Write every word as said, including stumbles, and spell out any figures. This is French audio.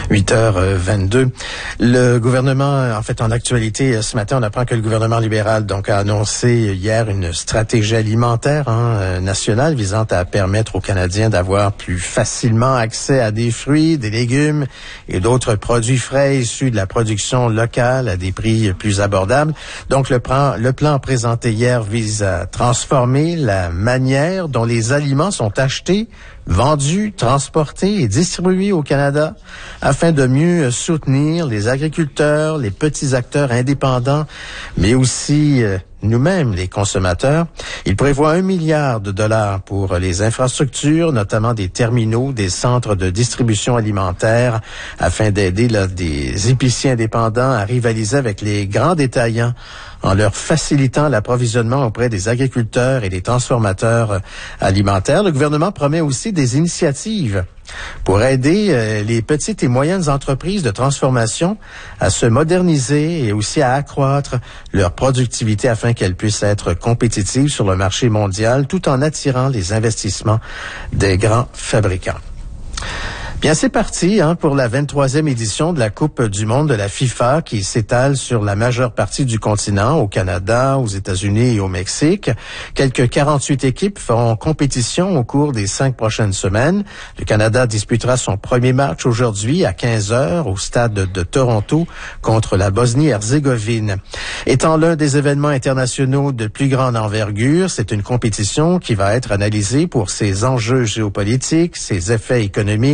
huit heures vingt-deux. Le gouvernement, en fait, en actualité, ce matin, on apprend que le gouvernement libéral donc a annoncé hier une stratégie alimentaire hein, nationale visant à permettre aux Canadiens d'avoir plus facilement accès à des fruits, des légumes et d'autres produits frais issus de la production locale à des prix plus abordables. Donc, le plan, le plan présenté hier vise à transformer la manière dont les aliments sont achetés, vendus, transportés et distribués au Canada afin de mieux soutenir les agriculteurs, les petits acteurs indépendants, mais aussi euh, nous-mêmes, les consommateurs. Il prévoit un milliard de dollars pour les infrastructures, notamment des terminaux, des centres de distribution alimentaire, afin d'aider là, des épiciers indépendants à rivaliser avec les grands détaillants en leur facilitant l'approvisionnement auprès des agriculteurs et des transformateurs alimentaires. Le gouvernement promet aussi des initiatives pour aider euh, les petites et moyennes entreprises de transformation à se moderniser et aussi à accroître leur productivité afin qu'elles puissent être compétitives sur le marché mondial tout en attirant les investissements des grands fabricants. Bien, c'est parti hein, pour la vingt-troisième édition de la Coupe du monde de la FIFA qui s'étale sur la majeure partie du continent, au Canada, aux États-Unis et au Mexique. Quelques quarante-huit équipes feront compétition au cours des cinq prochaines semaines. Le Canada disputera son premier match aujourd'hui à quinze heures au stade de Toronto contre la Bosnie-Herzégovine. Étant l'un des événements internationaux de plus grande envergure, c'est une compétition qui va être analysée pour ses enjeux géopolitiques, ses effets économiques,